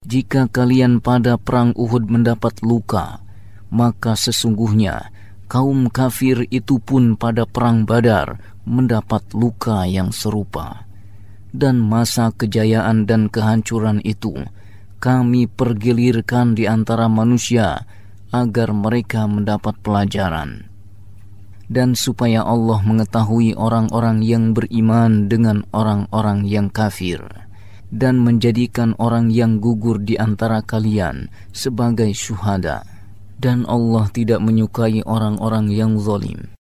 Jika kalian pada perang Uhud mendapat luka, maka sesungguhnya kaum kafir itu pun pada perang Badar mendapat luka yang serupa. Dan masa kejayaan dan kehancuran itu kami pergilirkan di antara manusia agar mereka mendapat pelajaran. Dan supaya Allah mengetahui orang-orang yang beriman dengan orang-orang yang kafir, dan menjadikan orang yang gugur di antara kalian sebagai syuhada. Dan Allah tidak menyukai orang-orang yang zalim.